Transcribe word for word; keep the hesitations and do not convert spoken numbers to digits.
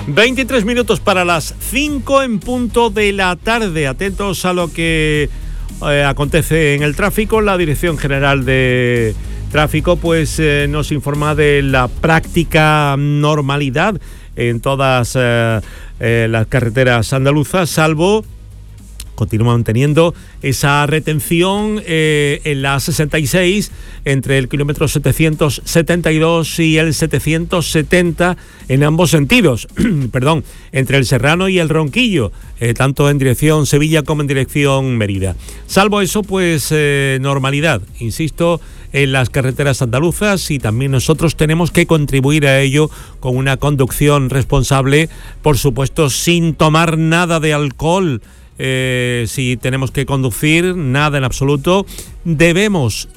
veintitrés minutos para las cinco en punto de la tarde. Atentos a lo que eh, acontece en el tráfico. La Dirección General de Tráfico pues eh, nos informa de la práctica normalidad en todas eh, eh, las carreteras andaluzas, salvo continúan teniendo esa retención eh, en la sesenta y seis entre el kilómetro setecientos setenta y dos y el setecientos setenta en ambos sentidos, perdón, entre el Serrano y el Ronquillo, eh, tanto en dirección Sevilla como en dirección Mérida. Salvo eso, pues eh, normalidad, insisto, en las carreteras andaluzas, y también nosotros tenemos que contribuir a ello con una conducción responsable, por supuesto, sin tomar nada de alcohol. Eh, si tenemos que conducir, nada en absoluto. Debemos